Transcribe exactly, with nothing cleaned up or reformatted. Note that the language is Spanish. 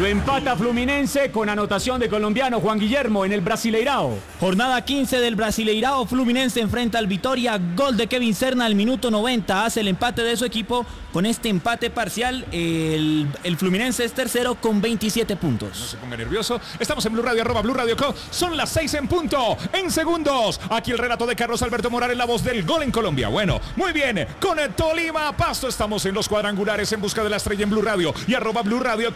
Lo empata Fluminense con anotación de colombiano Juan Guillermo en el Brasileirao. Jornada quince del Brasileirao, Fluminense enfrenta al Vitória, gol de Kevin Serna al minuto noventa, hace el empate de su equipo. Con este empate parcial, el, el Fluminense es tercero con veintisiete puntos. No se ponga nervioso, estamos en Blue Radio, arroba Blue Radio Co, son las seis en punto, en segundos, aquí el relato de Carlos Alberto Morales, la voz del gol en Colombia. Bueno, muy bien, con el Tolima Pasto estamos en los cuadrangulares en busca de la estrella en Blue Radio y arroba Blue Radio